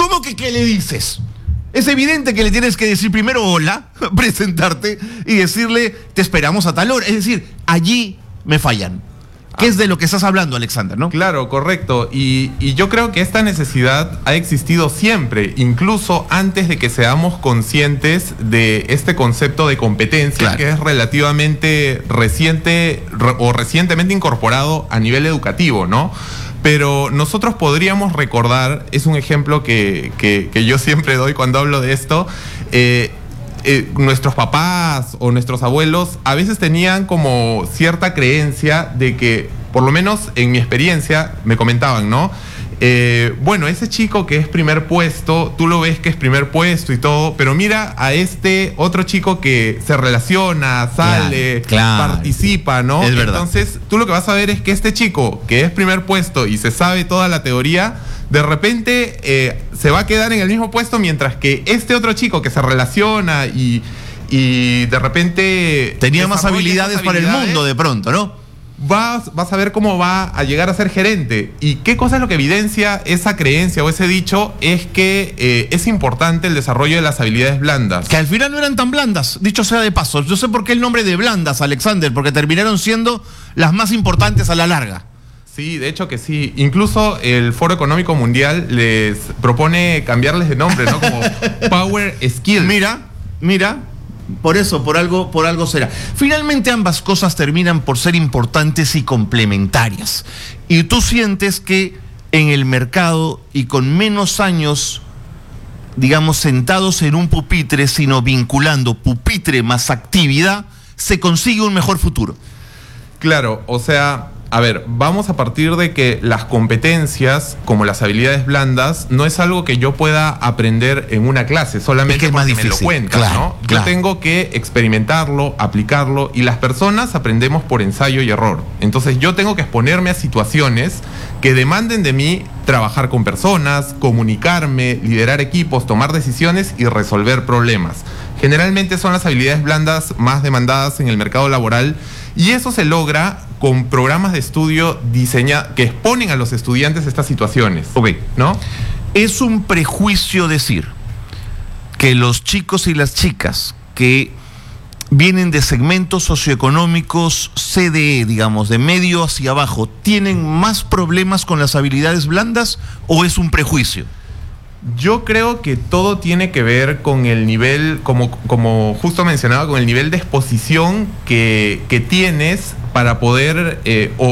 ¿Cómo que qué le dices? Es evidente que le tienes que decir primero hola, presentarte y decirle te esperamos a tal hora. Es decir, allí me fallan. ¿Qué es de lo que estás hablando, Alexander, no? Claro, correcto. Y yo creo que esta necesidad ha existido siempre, incluso antes de que seamos conscientes de este concepto de competencia, claro, que es relativamente reciente o recientemente incorporado a nivel educativo, ¿no? Pero nosotros podríamos recordar, es un ejemplo que yo siempre doy cuando hablo de esto, nuestros papás o nuestros abuelos a veces tenían como cierta creencia de que, por lo menos en mi experiencia, me comentaban, ¿no? Bueno, ese chico que es primer puesto, tú lo ves que es primer puesto y todo, pero mira a este otro chico que se relaciona, sale, claro, participa, ¿no? Es verdad. Entonces, tú lo que vas a ver es que este chico que es primer puesto y se sabe toda la teoría, de repente se va a quedar en el mismo puesto, mientras que este otro chico que se relaciona y de repente tenía más habilidades para el mundo de pronto, ¿no? Vas a ver cómo va a llegar a ser gerente. ¿Y qué cosa es lo que evidencia esa creencia o ese dicho? Es que es importante el desarrollo de las habilidades blandas. Que al final no eran tan blandas, dicho sea de paso. Yo sé por qué el nombre de blandas, Alexander, porque terminaron siendo las más importantes a la larga. Sí, de hecho que sí. Incluso el Foro Económico Mundial les propone cambiarles de nombre, ¿no? Como Power Skills. Mira. Por algo será. Finalmente ambas cosas terminan por ser importantes y complementarias. Y tú sientes que en el mercado y con menos años, digamos, sentados en un pupitre, sino vinculando pupitre más actividad, se consigue un mejor futuro. Claro, o sea, a ver, vamos a partir de que las competencias, como las habilidades blandas, no es algo que yo pueda aprender en una clase, solamente es porque más difícil, me lo cuentan, claro, ¿no? Claro. Yo tengo que experimentarlo, aplicarlo, y las personas aprendemos por ensayo y error. Entonces yo tengo que exponerme a situaciones que demanden de mí trabajar con personas, comunicarme, liderar equipos, tomar decisiones y resolver problemas. Generalmente son las habilidades blandas más demandadas en el mercado laboral, y eso se logra con programas de estudio que exponen a los estudiantes estas situaciones. Ok, ¿no? Es un prejuicio decir que los chicos y las chicas que vienen de segmentos socioeconómicos CDE, digamos, de medio hacia abajo, ¿tienen más problemas con las habilidades blandas o es un prejuicio? Yo creo que todo tiene que ver con el nivel, como justo mencionaba, con el nivel de exposición que tienes para poder,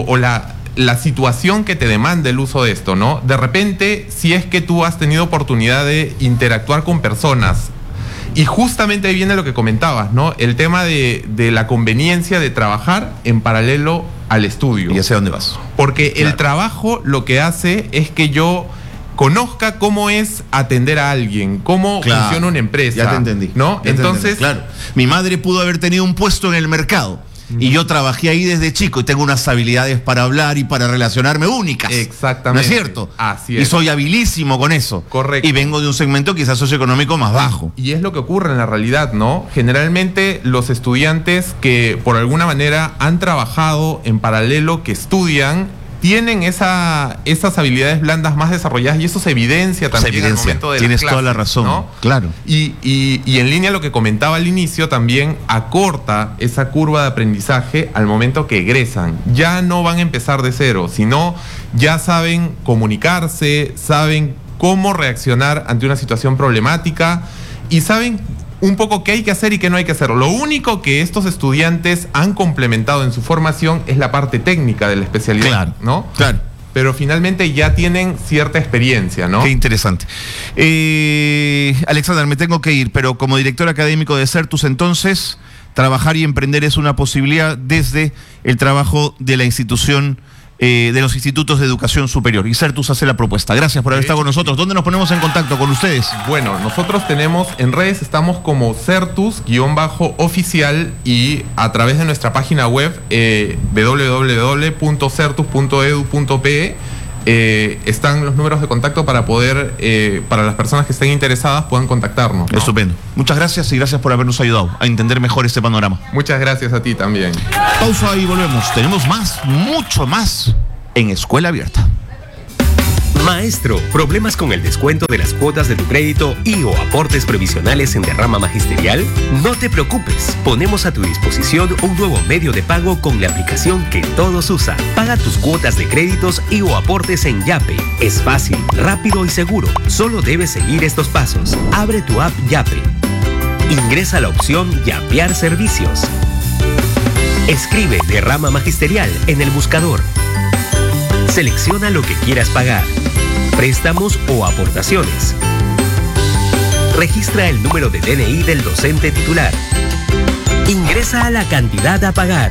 la situación que te demanda el uso de esto, ¿no? De repente, si es que tú has tenido oportunidad de interactuar con personas, y justamente ahí viene lo que comentabas, ¿no? El tema de la conveniencia de trabajar en paralelo al estudio. Ya sé dónde vas. Porque claro, el trabajo lo que hace es que yo conozca cómo es atender a alguien, cómo funciona una empresa. Ya te entendí. ¿No? Entonces, claro. Mi madre pudo haber tenido un puesto en el mercado. Y yo trabajé ahí desde chico y tengo unas habilidades para hablar y para relacionarme únicas. Exactamente. ¿No es cierto? Así es. Y soy habilísimo con eso. Correcto. Y vengo de un segmento quizás socioeconómico más bajo. Y es lo que ocurre en la realidad, ¿no? Generalmente los estudiantes que por alguna manera han trabajado en paralelo, que estudian, tienen esas habilidades blandas más desarrolladas, y eso se evidencia también al momento de Tienes las clases, toda la razón, ¿no? Claro. Y en línea a lo que comentaba al inicio, también acorta esa curva de aprendizaje al momento que egresan. Ya no van a empezar de cero, sino ya saben comunicarse, saben cómo reaccionar ante una situación problemática y saben un poco qué hay que hacer y qué no hay que hacer. Lo único que estos estudiantes han complementado en su formación es la parte técnica de la especialidad, claro, ¿no? Claro. Pero finalmente ya tienen cierta experiencia, ¿no? Qué interesante. Alexander, me tengo que ir, pero como director académico de Certus, entonces, trabajar y emprender es una posibilidad desde el trabajo de la institución, de los institutos de educación superior. Y Certus hace la propuesta. Gracias por haber estado con nosotros. ¿Dónde nos ponemos en contacto con ustedes? Bueno, nosotros tenemos en redes, estamos como Certus_oficial, y a través de nuestra página web www.certus.edu.pe están los números de contacto para poder, para las personas que estén interesadas, puedan contactarnos, ¿no? Estupendo. Muchas gracias y gracias por habernos ayudado a entender mejor este panorama. Muchas gracias a ti también. Pausa y volvemos. Tenemos más, mucho más en Escuela Abierta. Maestro, ¿problemas con el descuento de las cuotas de tu crédito y o aportes previsionales en derrama magisterial? No te preocupes, ponemos a tu disposición un nuevo medio de pago con la aplicación que todos usan. Paga tus cuotas de créditos y o aportes en Yape. Es fácil, rápido y seguro. Solo debes seguir estos pasos. Abre tu app Yape. Ingresa la opción Yapear servicios. Escribe derrama magisterial en el buscador. Selecciona lo que quieras pagar, préstamos o aportaciones. Registra el número de DNI del docente titular. Ingresa a la cantidad a pagar.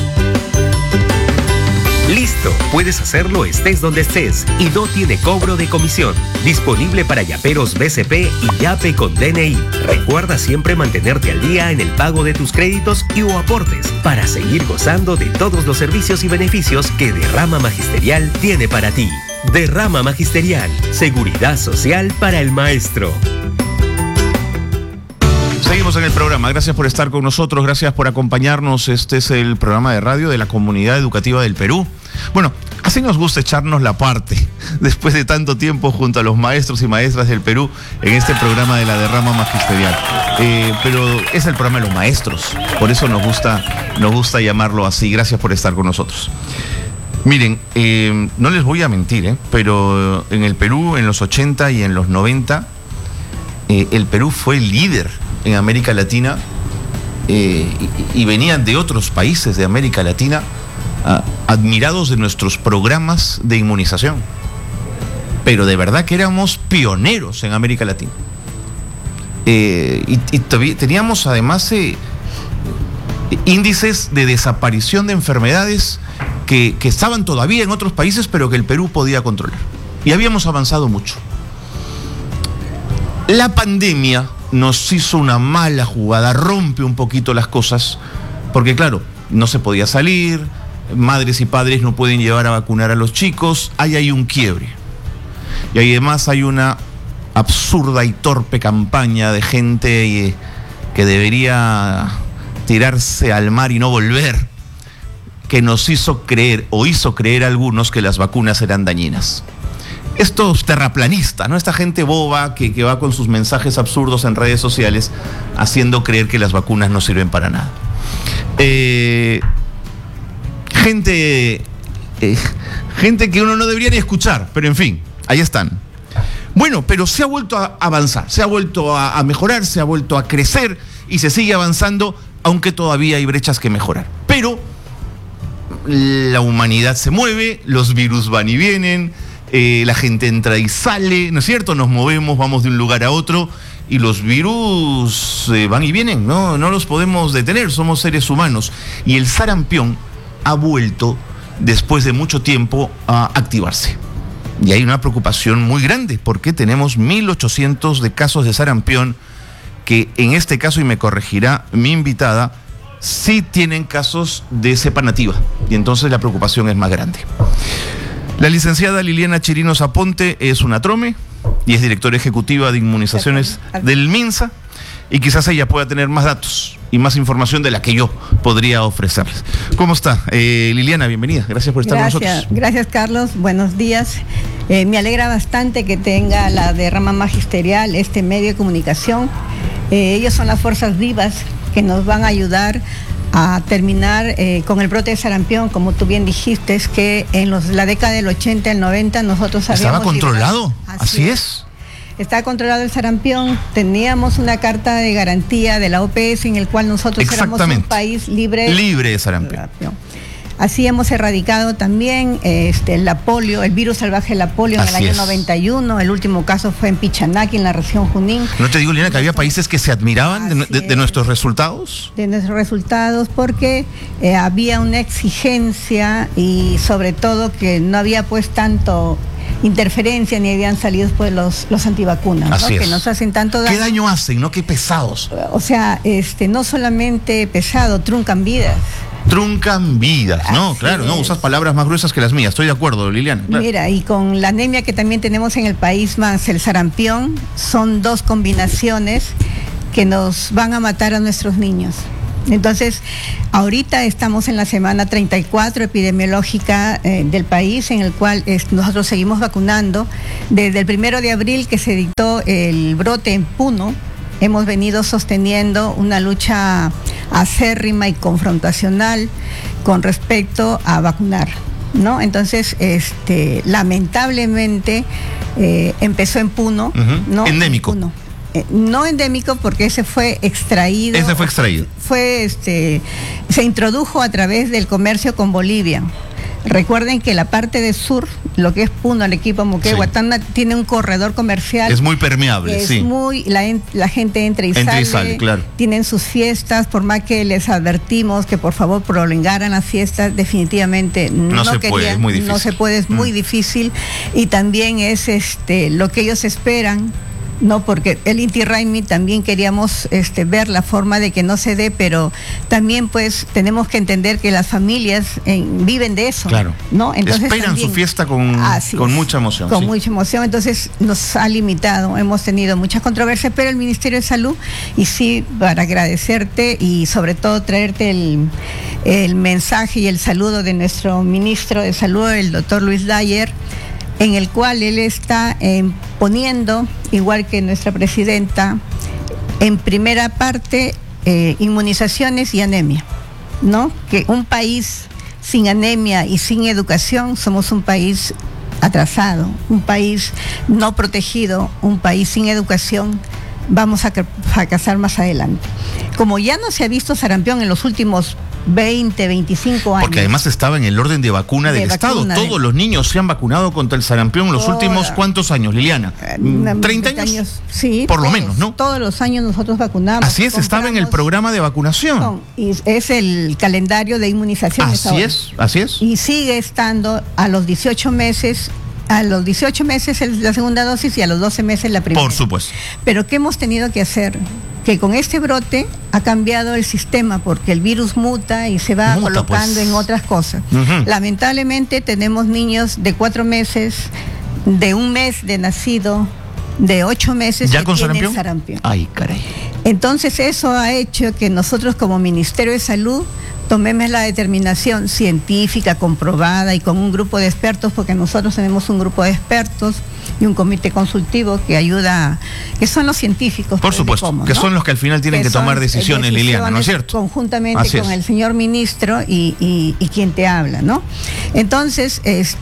Listo, puedes hacerlo estés donde estés y no tiene cobro de comisión. Disponible para yaperos BCP y Yape con DNI. Recuerda siempre mantenerte al día en el pago de tus créditos y o aportes para seguir gozando de todos los servicios y beneficios que Derrama Magisterial tiene para ti. Derrama Magisterial, seguridad social para el maestro. Seguimos en el programa. Gracias por estar con nosotros, gracias por acompañarnos. Este es el programa de radio de la Comunidad Educativa del Perú. Bueno, así nos gusta echarnos la parte después de tanto tiempo junto a los maestros y maestras del Perú en este programa de la Derrama Magisterial. Pero es el programa de los maestros, por eso nos gusta llamarlo así. Gracias por estar con nosotros. Miren, no les voy a mentir, pero en el Perú, en los 80 y en los 90, el Perú fue líder en América Latina y venían de otros países de América Latina admirados de nuestros programas de inmunización. Pero de verdad que éramos pioneros en América Latina. Y teníamos además índices de desaparición de enfermedades que estaban todavía en otros países, pero que el Perú podía controlar. Y habíamos avanzado mucho. La pandemia nos hizo una mala jugada, rompe un poquito las cosas, porque claro, no se podía salir, madres y padres no pueden llevar a vacunar a los chicos, hay un quiebre. Y además hay una absurda y torpe campaña de gente que debería tirarse al mar y no volver, que nos hizo creer, o hizo creer a algunos, que las vacunas eran dañinas. Estos terraplanistas, ¿no? Esta gente boba que va con sus mensajes absurdos en redes sociales haciendo creer que las vacunas no sirven para nada. Gente que uno no debería ni escuchar, pero en fin, ahí están. Bueno, pero se ha vuelto a avanzar, se ha vuelto a mejorar, se ha vuelto a crecer y se sigue avanzando, aunque todavía hay brechas que mejorar. Pero la humanidad se mueve, los virus van y vienen, la gente entra y sale, ¿no es cierto? Nos movemos, vamos de un lugar a otro y los virus van y vienen, no los podemos detener, somos seres humanos. Y el sarampión ha vuelto, después de mucho tiempo, a activarse. Y hay una preocupación muy grande porque tenemos 1.800 de casos de sarampión que en este caso, y me corregirá mi invitada, sí tienen casos de cepa nativa y entonces la preocupación es más grande. La licenciada Liliana Chirinos Aponte es una trome y es directora ejecutiva de inmunizaciones del MINSA, y quizás ella pueda tener más datos y más información de la que yo podría ofrecerles. ¿Cómo está? Liliana, bienvenida. Gracias por estar con nosotros. Gracias, Carlos. Buenos días. Me alegra bastante que tenga la Derrama Magisterial, este medio de comunicación. Ellos son las fuerzas vivas que nos van a ayudar a terminar con el brote de sarampión, como tú bien dijiste, es que en la década del 80, el 90, nosotros habíamos... ¿Estaba controlado? Así es. Está controlado el sarampión, teníamos una carta de garantía de la OPS en el cual nosotros éramos un país libre de sarampión. Así hemos erradicado también la polio, el virus salvaje de la polio en el año 91. El último caso fue en Pichanaki, en la región Junín. ¿No te digo, Liliana, que había países que se admiraban de nuestros resultados? De nuestros resultados, porque había una exigencia y sobre todo que no había pues tanto interferencia ni habían salido pues los antivacunas, ¿no? Que nos hacen tanto daño. ¿Qué daño hacen, no? Qué pesados. O sea, no solamente pesado, truncan vidas. Truncan vidas, ¿no? Así claro, no usas palabras más gruesas que las mías, estoy de acuerdo, Liliana. Claro. Mira, y con la anemia que también tenemos en el país, más el sarampión, son dos combinaciones que nos van a matar a nuestros niños. Entonces, ahorita estamos en la semana 34 epidemiológica del país, en el cual nosotros seguimos vacunando. Desde el 1 de abril que se dictó el brote en Puno, hemos venido sosteniendo una lucha acérrima y confrontacional con respecto a vacunar, ¿no? Entonces, lamentablemente, empezó en Puno, ¿no? Endémico. En Puno. No endémico porque ese fue extraído. Ese fue extraído. Se introdujo a través del comercio con Bolivia. Recuerden que la parte de sur, lo que es Puno, Arequipa, Moquegua, Tacna, tiene un corredor comercial. Es muy permeable, sí. La gente entra y sale, claro. Tienen sus fiestas, por más que les advertimos que por favor prolongaran las fiestas, definitivamente no se puede, es muy difícil. No se puede, es muy difícil. Y también es lo que ellos esperan. No, porque el Inti Raymi también queríamos ver la forma de que no se dé, pero también pues tenemos que entender que las familias viven de eso. Claro. ¿No? Entonces, esperan también, su fiesta con mucha emoción. Con mucha emoción, entonces nos ha limitado, hemos tenido muchas controversias, pero el Ministerio de Salud, y sí, para agradecerte y sobre todo traerte el mensaje y el saludo de nuestro ministro de Salud, el doctor Luis Dayer, en el cual él está poniendo, igual que nuestra presidenta, en primera parte inmunizaciones y anemia, ¿no? Que un país sin anemia y sin educación somos un país atrasado, un país no protegido, un país sin educación, vamos a fracasar más adelante. Como ya no se ha visto sarampión en los últimos 20, 25 años. Porque además estaba en el orden de vacuna del Estado. Todos los niños se han vacunado contra el sarampión en los últimos, ¿cuántos años, Liliana? ¿30 años? Sí. Por lo menos, ¿no? Todos los años nosotros vacunamos. Así es, estaba en el programa de vacunación. Y es el calendario de inmunización. Así es. Y sigue estando a los 18 meses. A los 18 meses es la segunda dosis y a los 12 meses la primera. Por supuesto. Pero ¿qué hemos tenido que hacer? Que con este brote ha cambiado el sistema porque el virus muta y se va colocando en otras cosas. Lamentablemente tenemos niños de 4 meses, de 1 mes de nacido, de 8 meses ¿ya que con tienen sarampión. Ay, caray. Entonces eso ha hecho que nosotros como Ministerio de Salud tomemos la determinación científica, comprobada y con un grupo de expertos, porque nosotros tenemos un grupo de expertos y un comité consultivo que ayuda, que son los científicos. Por supuesto, que son los que al final tienen que tomar decisiones, Liliana, ¿no es cierto? Conjuntamente con el señor ministro y quien te habla, ¿no? Entonces,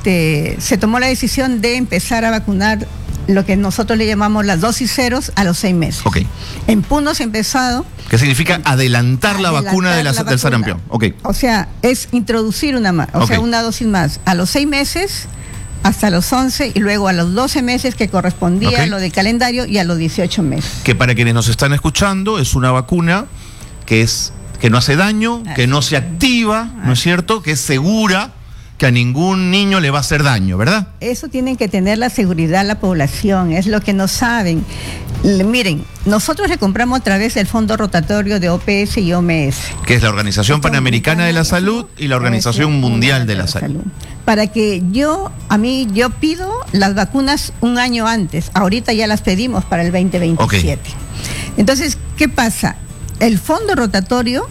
se tomó la decisión de empezar a vacunar lo que nosotros le llamamos las dosis ceros a los 6 meses. Okay. En Puno se ha empezado. ¿Qué significa adelantar la vacuna del sarampión? Okay. O sea, es introducir una dosis más a los 6 meses hasta los 11 y luego a los 12 meses que correspondía a lo del calendario y a los 18 meses. Que para quienes nos están escuchando es una vacuna que no hace daño, que no se activa, ¿no es cierto? Que es segura, que a ningún niño le va a hacer daño, ¿verdad? Eso tienen que tener la seguridad la población, es lo que no saben. Miren, nosotros le compramos a través del Fondo Rotatorio de OPS y OMS. Que es la Organización Panamericana de la Salud y la Organización Mundial de la Salud. Para que yo pido las vacunas un año antes, ahorita ya las pedimos para el 2027. Entonces, ¿qué pasa? El Fondo Rotatorio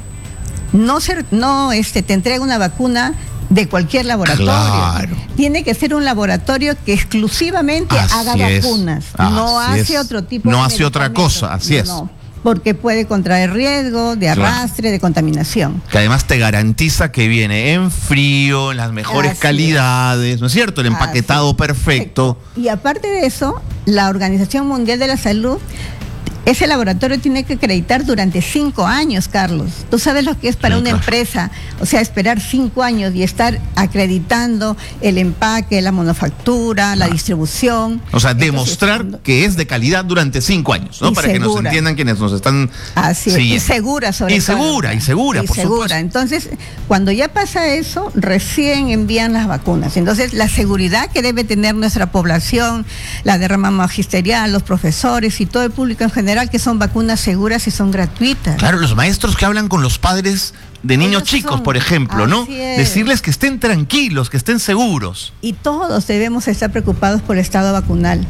te entrega una vacuna de cualquier laboratorio. Claro. Tiene que ser un laboratorio que exclusivamente haga vacunas. No hace otro tipo de no hace otra cosa, así es. Porque puede contraer riesgo de arrastre, de contaminación. Que además te garantiza que viene en frío, en las mejores calidades, ¿no es cierto? El empaquetado perfecto. Y aparte de eso, la Organización Mundial de la Salud, ese laboratorio tiene que acreditar durante 5 años, Carlos. Tú sabes lo que es para una empresa, o sea, esperar 5 años y estar acreditando el empaque, la manufactura, la distribución. O sea, demostrar que es de calidad durante 5 años, ¿no? Para que nos entiendan quienes nos están siguiendo. Y segura, sobre todo. Y segura, por supuesto. Entonces, cuando ya pasa eso, recién envían las vacunas. Entonces, la seguridad que debe tener nuestra población, la de rama magisterial, los profesores y todo el público en general, que son vacunas seguras y son gratuitas. Claro, los maestros que hablan con los padres de niños chicos, por ejemplo, ¿no? Decirles que estén tranquilos, que estén seguros. Y todos debemos estar preocupados por el estado vacunal.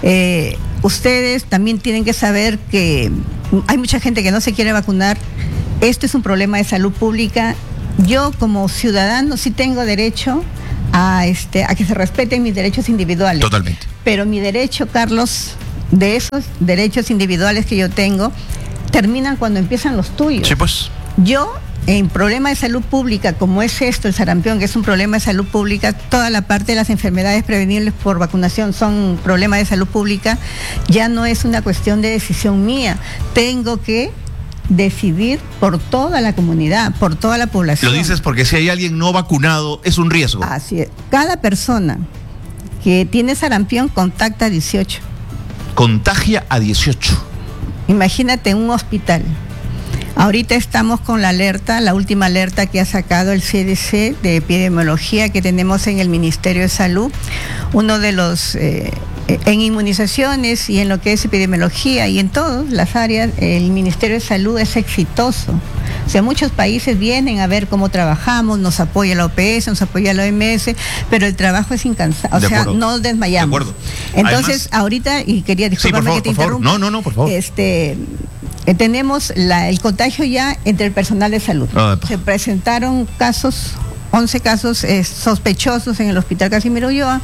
Ustedes también tienen que saber que hay mucha gente que no se quiere vacunar esto es un problema de salud pública. Yo como ciudadano sí tengo derecho a que se respeten mis derechos individuales. Totalmente. Pero mi derecho, Carlos, de esos derechos individuales que yo tengo, terminan cuando empiezan los tuyos. Sí, pues. Yo, en problema de salud pública, como es esto, el sarampión, que es un problema de salud pública, toda la parte de las enfermedades prevenibles por vacunación son problemas de salud pública, ya no es una cuestión de decisión mía. Tengo que decidir por toda la comunidad, por toda la población. Lo dices porque si hay alguien no vacunado, es un riesgo. Así es. Cada persona que tiene sarampión contacta a 18. Contagia a 18. Imagínate un hospital. Ahorita estamos con la alerta, la última alerta que ha sacado el CDC de epidemiología que tenemos en el Ministerio de Salud. Uno de los, en inmunizaciones y en lo que es epidemiología y en todas las áreas, el Ministerio de Salud es exitoso. O sea, muchos países vienen a ver cómo trabajamos, nos apoya la OPS, nos apoya la OMS, pero el trabajo es incansable, o sea, no desmayamos. De acuerdo. Entonces, además, ahorita, y quería disculparme que te interrumpa. No, por favor. Tenemos el contagio ya entre el personal de salud. Se presentaron 11 casos sospechosos en el Hospital Casimiro Ulloa.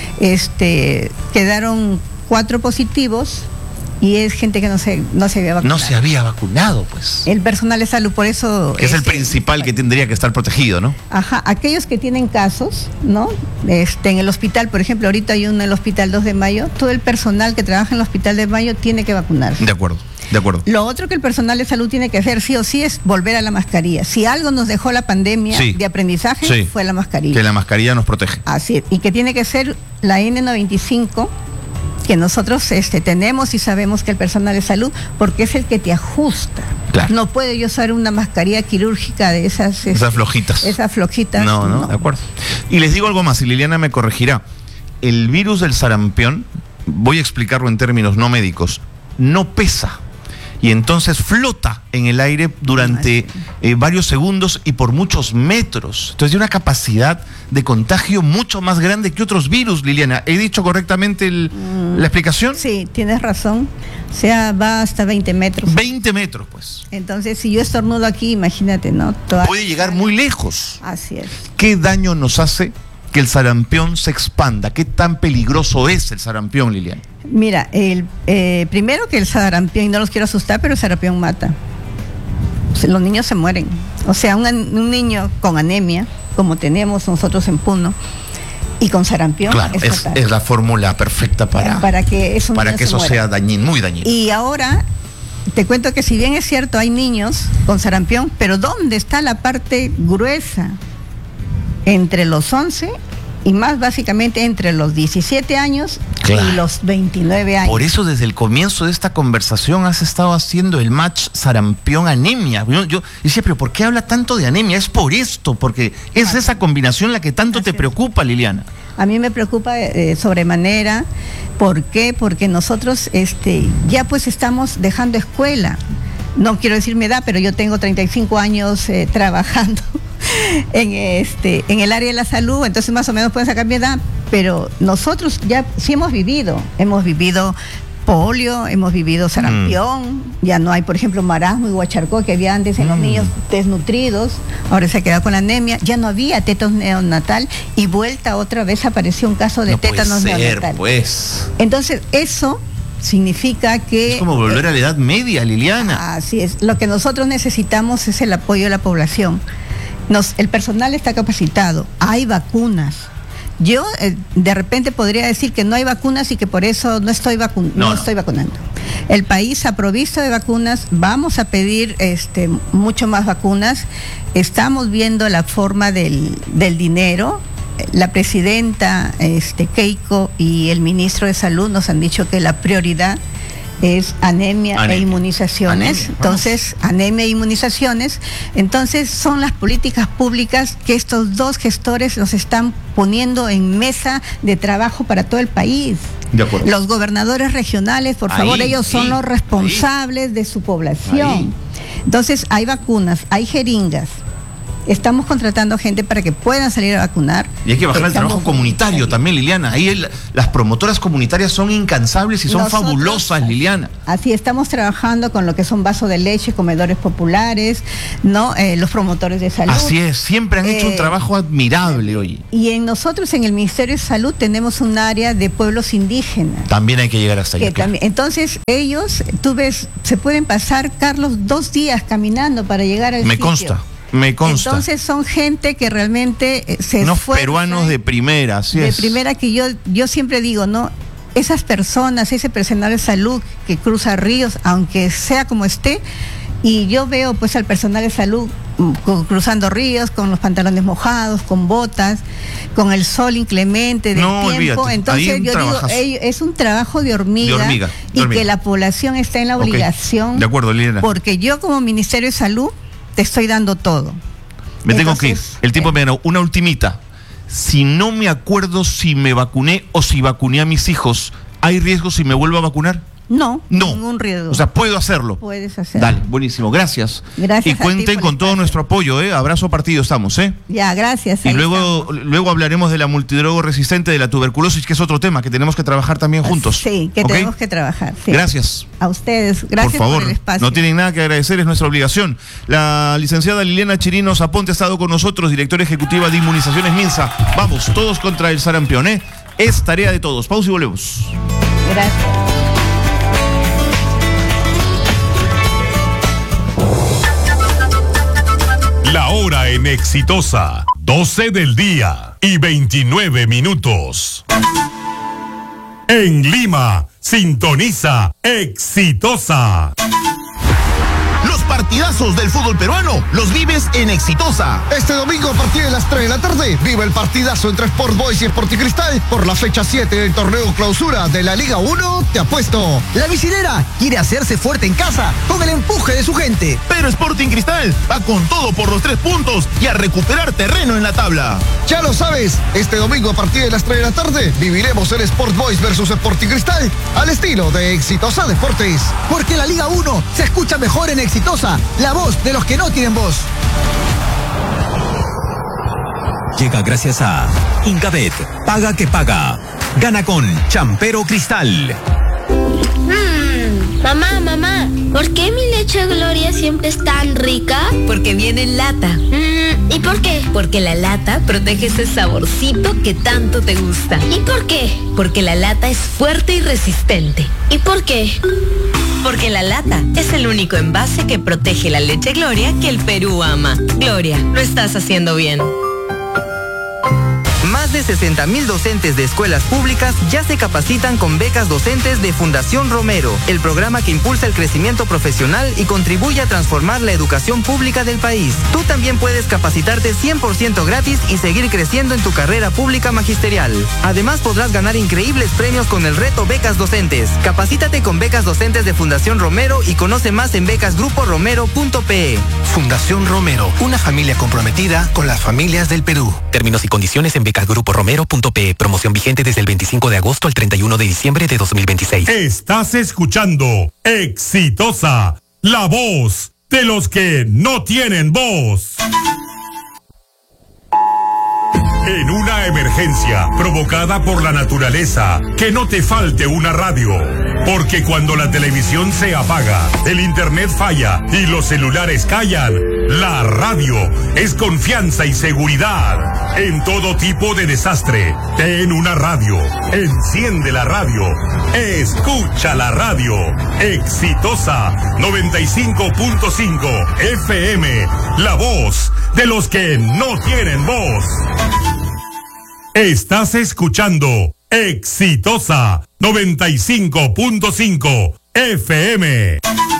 Quedaron 4 positivos y es gente que no se había vacunado. No se había vacunado, pues. El personal de salud, por eso... Que es el principal que tendría que estar protegido, ¿no? Ajá, aquellos que tienen casos, ¿no? En el hospital, por ejemplo, ahorita hay uno en el Hospital 2 de Mayo, todo el personal que trabaja en el Hospital de Mayo tiene que vacunarse. De acuerdo. Lo otro que el personal de salud tiene que hacer sí o sí es volver a la mascarilla. Si algo nos dejó la pandemia de aprendizaje, fue la mascarilla. Que la mascarilla nos protege. Así es, y que tiene que ser la N95 que nosotros tenemos y sabemos que el personal de salud, porque es el que te ajusta. Claro. No puedo yo usar una mascarilla quirúrgica de esas... esas flojitas. Esas flojitas. No, de acuerdo. Y les digo algo más, y Liliana me corregirá. El virus del sarampión, voy a explicarlo en términos no médicos, no pesa. Y entonces flota en el aire durante varios segundos y por muchos metros. Entonces tiene una capacidad de contagio mucho más grande que otros virus, Liliana. ¿He dicho correctamente la explicación? Sí, tienes razón. O sea, va hasta 20 metros. 20 metros, pues. Entonces, si yo estornudo aquí, imagínate, ¿no? Puede llegar muy lejos. Así es. ¿Qué daño nos hace que el sarampión se expanda? ¿Qué tan peligroso es el sarampión, Liliana? Mira, primero que el sarampión, y no los quiero asustar, pero el sarampión mata. O sea, los niños se mueren. O sea, un niño con anemia, como tenemos nosotros en Puno, y con sarampión, claro, es la fórmula perfecta para que eso sea muy dañino. Y ahora, te cuento que si bien es cierto, hay niños con sarampión, pero ¿dónde está la parte gruesa? Entre los 11 y más básicamente entre los 17 años y los 29 años. Por eso desde el comienzo de esta conversación has estado haciendo el match sarampión-anemia. Yo decía, pero ¿por qué habla tanto de anemia? Es por esto, porque es esa combinación la que tanto te preocupa, Liliana. A mí me preocupa sobremanera. ¿Por qué? Porque nosotros ya pues estamos dejando escuela. No quiero decir mi edad, pero yo tengo 35 años trabajando en el área de la salud, entonces más o menos pueden sacar mi edad, pero nosotros ya sí hemos vivido polio, hemos vivido sarampión, ya no hay, por ejemplo, marasmo y guacharcó que había antes en los niños desnutridos, ahora se ha quedado con la anemia, ya no había tétanos neonatal y vuelta otra vez apareció un caso de tétanos neonatal. Pues. Entonces, eso significa que... Es como volver a la Edad Media, Liliana. Así es. Lo que nosotros necesitamos es el apoyo de la población. El personal está capacitado, hay vacunas. Yo de repente podría decir que no hay vacunas y que por eso no estoy vacunando. El país ha provisto de vacunas, vamos a pedir mucho más vacunas. Estamos viendo la forma del dinero. La presidenta Keiko y el ministro de Salud nos han dicho que la prioridad es anemia e inmunizaciones. Entonces, anemia e inmunizaciones. Entonces, son las políticas públicas que estos dos gestores nos están poniendo en mesa de trabajo para todo el país. De acuerdo. Los gobernadores regionales, por favor, ellos son los responsables de su población. Entonces, hay vacunas, hay jeringas. Estamos contratando gente para que puedan salir a vacunar. Y hay que bajar el trabajo comunitario también, Liliana. Ahí las promotoras comunitarias son incansables y son fabulosas, Liliana. Así estamos trabajando con lo que son vasos de leche, comedores populares, ¿no? Los promotores de salud. Así es, siempre han hecho un trabajo admirable hoy. Y nosotros en el Ministerio de Salud tenemos un área de pueblos indígenas. También hay que llegar hasta allá. Claro. Entonces ellos, tú ves, se pueden pasar, Carlos, 2 días caminando para llegar al sitio. Me consta. Entonces son gente que realmente se unos esfuerzan, peruanos de primera, así es. De primera, que yo siempre digo, ¿no? Esas personas, ese personal de salud que cruza ríos, aunque sea como esté, y yo veo pues al personal de salud cruzando ríos con los pantalones mojados, con botas, con el sol inclemente del tiempo. Olvídate. Entonces yo digo, es un trabajo de hormiga, y que la población está en la obligación. De acuerdo, Liliana. Porque yo como Ministerio de Salud te estoy dando todo. Tengo que ir. El tiempo me ganó. Una ultimita. Si no me acuerdo si me vacuné o si vacuné a mis hijos, ¿hay riesgo si me vuelvo a vacunar? No, ningún riesgo. O sea, puedo hacerlo. Puedes hacerlo. Dale, buenísimo, gracias. Gracias. Y cuenten con todo nuestro apoyo, Abrazo partido estamos, Ya, gracias. Y luego hablaremos de la multidrogo resistente, de la tuberculosis, que es otro tema que tenemos que trabajar también juntos. Sí, que tenemos que trabajar. Sí. Gracias. A ustedes, gracias por el espacio. No tienen nada que agradecer, es nuestra obligación. La licenciada Liliana Chirinos Aponte ha estado con nosotros, directora ejecutiva de Inmunizaciones Minsa. Vamos, todos contra el sarampión, Es tarea de todos. Pausa y volvemos. Gracias. La hora en Exitosa, 12 del día y 29 minutos. En Lima, sintoniza Exitosa. Los partidazos del fútbol peruano los vives en Exitosa. Este domingo a partir de las 3 de la tarde, vive el partidazo entre Sport Boys y Sporting Cristal por la fecha 7 del torneo clausura de la Liga 1. Te apuesto. La Vicinera quiere hacerse fuerte en casa con el empuje de su gente. Pero Sporting Cristal va con todo por los 3 puntos y a recuperar terreno en la tabla. Ya lo sabes, este domingo a partir de las 3 de la tarde, viviremos el Sport Boys versus Sporting Cristal al estilo de Exitosa Deportes. Porque la Liga 1 se escucha mejor en Exitosa, la voz de los que no tienen voz. Llega gracias a Incabet, paga que paga. Gana con Champero Cristal. Mamá, ¿por qué mi leche Gloria siempre es tan rica? Porque viene en lata. ¿Y por qué? Porque la lata protege ese saborcito que tanto te gusta. ¿Y por qué? Porque la lata es fuerte y resistente. ¿Y por qué? Porque la lata es el único envase que protege la leche Gloria que el Perú ama. Gloria, lo estás haciendo bien. Más de 60,000 docentes de escuelas públicas ya se capacitan con becas docentes de Fundación Romero, el programa que impulsa el crecimiento profesional y contribuye a transformar la educación pública del país. Tú también puedes capacitarte 100% gratis y seguir creciendo en tu carrera pública magisterial. Además podrás ganar increíbles premios con el reto Becas Docentes. Capacítate con becas docentes de Fundación Romero y conoce más en becasgruporomero.pe. Fundación Romero, una familia comprometida con las familias del Perú. Términos y condiciones en becasgruporomero.pe. Promoción vigente desde el 25 de agosto al 31 de diciembre de 2026. Estás escuchando Exitosa, la voz de los que no tienen voz. En una emergencia provocada por la naturaleza, que no te falte una radio. Porque cuando la televisión se apaga, el internet falla y los celulares callan, la radio es confianza y seguridad. En todo tipo de desastre, ten una radio. Enciende la radio. Escucha la radio. Exitosa 95.5 FM. La voz de los que no tienen voz. Estás escuchando Exitosa 95.5 FM.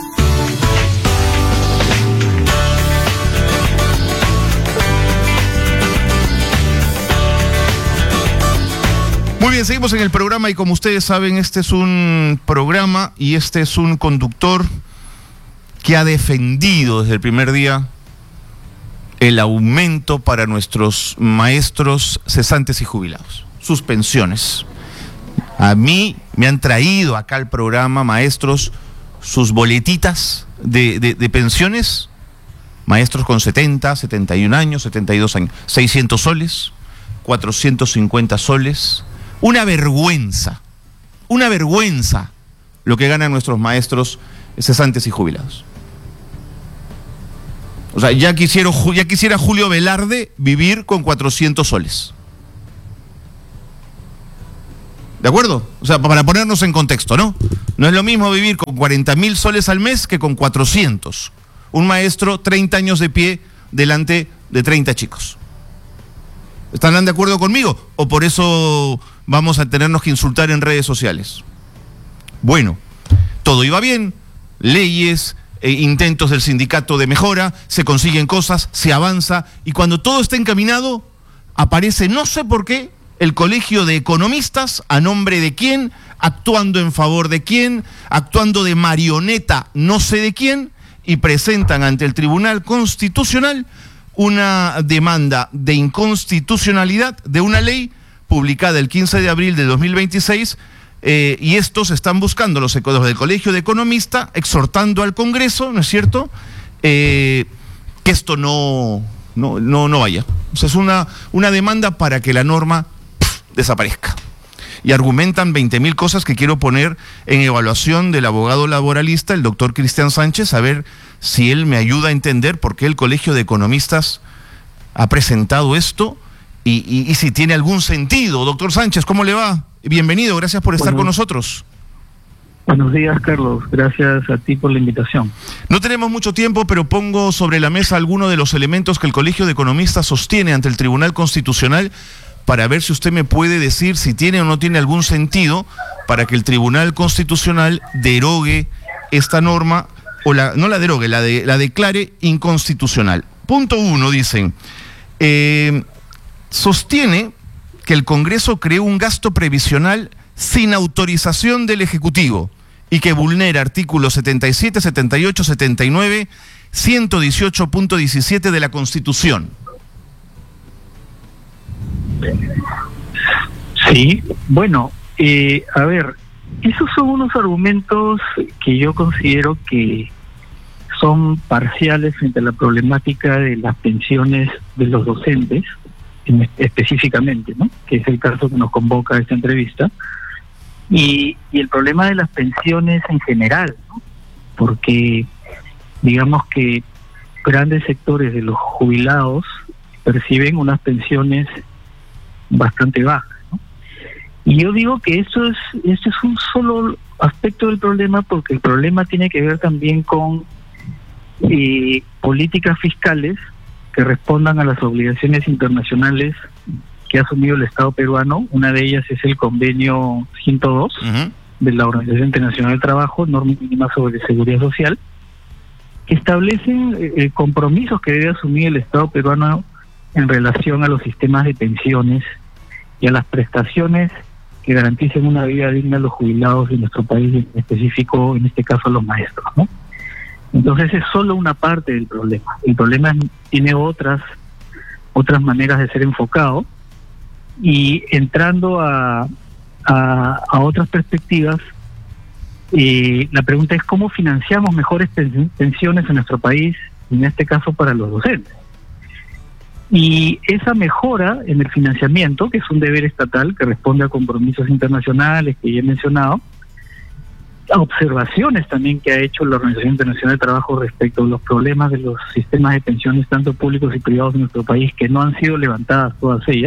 Muy bien, seguimos en el programa y como ustedes saben, este es un programa y este es un conductor que ha defendido desde el primer día el aumento para nuestros maestros cesantes y jubilados, sus pensiones. A mí me han traído acá al programa maestros sus boletitas de pensiones Maestros con 70, 71 años, 72 años. 600 soles, 450 soles. Una vergüenza lo que ganan nuestros maestros cesantes y jubilados. O sea, ya quisiera Julio Velarde vivir con 400 soles. ¿De acuerdo? O sea, para ponernos en contexto, ¿no? No es lo mismo vivir con 40.000 soles al mes que con 400. Un maestro, 30 años de pie delante de 30 chicos. ¿Estarán de acuerdo conmigo? ¿O por eso vamos a tenernos que insultar en redes sociales? Bueno, todo iba bien, leyes, intentos del sindicato de mejora, se consiguen cosas, se avanza, y cuando todo está encaminado, aparece, no sé por qué, el Colegio de Economistas, a nombre de quién, actuando en favor de quién, actuando de marioneta no sé de quién, y presentan ante el Tribunal Constitucional una demanda de inconstitucionalidad de una ley publicada el 15 de abril de 2026, y estos están buscando, los del Colegio de Economistas, exhortando al Congreso, ¿no es cierto?, que esto no vaya. O sea, es una demanda para que la norma desaparezca. Y argumentan 20.000 cosas que quiero poner en evaluación del abogado laboralista, el doctor Cristian Sánchez, a ver si él me ayuda a entender por qué el Colegio de Economistas ha presentado esto y si tiene algún sentido. Doctor Sánchez, ¿cómo le va? Bienvenido, gracias por estar con nosotros. Buenos días, Carlos. Gracias a ti por la invitación. No tenemos mucho tiempo, pero pongo sobre la mesa algunos de los elementos que el Colegio de Economistas sostiene ante el Tribunal Constitucional, para ver si usted me puede decir si tiene o no tiene algún sentido para que el Tribunal Constitucional derogue esta norma, o no la derogue, la declare inconstitucional. Punto 1, dicen, sostiene que el Congreso creó un gasto previsional sin autorización del Ejecutivo y que vulnera artículos 77, 78, 79, 118.17 de la Constitución. Sí, bueno, a ver, esos son unos argumentos que yo considero que son parciales frente a la problemática de las pensiones de los docentes, específicamente, ¿no?, que es el caso que nos convoca a esta entrevista, y el problema de las pensiones en general, ¿no?, porque digamos que grandes sectores de los jubilados perciben unas pensiones bastante bajas, ¿no? Y yo digo que esto es un solo aspecto del problema, porque el problema tiene que ver también con políticas fiscales que respondan a las obligaciones internacionales que ha asumido el Estado peruano. Una de ellas es el convenio 102 de la Organización Internacional del Trabajo, normas mínimas sobre seguridad social, que establecen compromisos que debe asumir el Estado peruano en relación a los sistemas de pensiones y a las prestaciones que garanticen una vida digna a los jubilados de nuestro país, en específico, en este caso, a los maestros, ¿no? Entonces es solo una parte del problema. El problema tiene otras maneras de ser enfocado, y entrando a otras perspectivas, la pregunta es cómo financiamos mejores pensiones en nuestro país, en este caso para los docentes. Y esa mejora en el financiamiento, que es un deber estatal que responde a compromisos internacionales que ya he mencionado, a observaciones también que ha hecho la Organización Internacional del Trabajo respecto a los problemas de los sistemas de pensiones, tanto públicos y privados en nuestro país, que no han sido levantadas todas ellas.